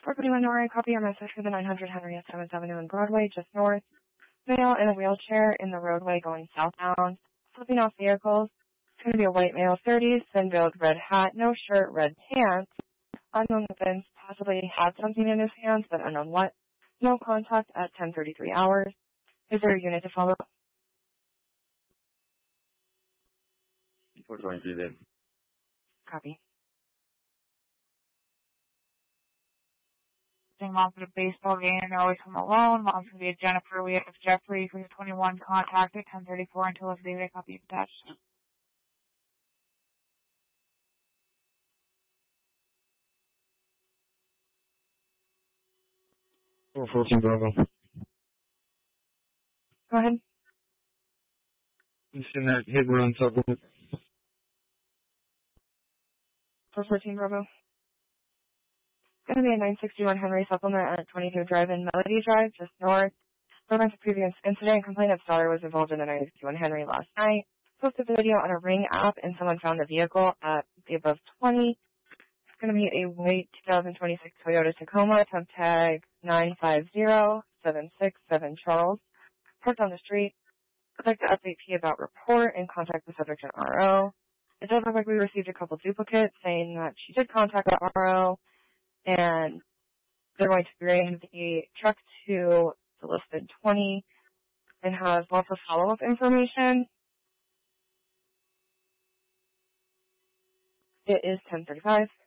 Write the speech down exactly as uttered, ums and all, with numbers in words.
four forty-one Norway, copy your message for the nine hundred Henrietta seventh Avenue in Broadway, just north. Male in a wheelchair in the roadway going southbound. Flipping off vehicles. It's going to be a white male, thirties, thin-built, red hat, no shirt, red pants. Unknown weapons, possibly had something in his hands, but unknown what. No contact at ten thirty-three hours. Is there a unit to follow? four twenty-three then. Copy. Mom for the baseball game. They're always home alone. Mom's going to be a Jennifer. We have Jeffrey for his twenty-one contact at ten thirty-four until his daily copy attached. four fourteen Bravo. Go ahead. You seen that hit run supplement? four fourteen Bravo. Going to be a nine sixty-one Henry supplement at twenty-two Drive-In Melody Drive, just north. Reference to previous incident, complainant's daughter was involved in a nine sixty-one Henry last night. Posted the video on a Ring app, and someone found the vehicle at the above twenty. It's going to be a white twenty twenty-six Toyota Tacoma, temp tag nine five zero seven six seven Charles. Parked on the street. I'd like to update P about report and contact the subject in R O. It does look like we received a couple duplicates saying that she did contact the R O, and they're going to bring the truck to the listed twenty and has lots of follow-up information. It is ten thirty-five.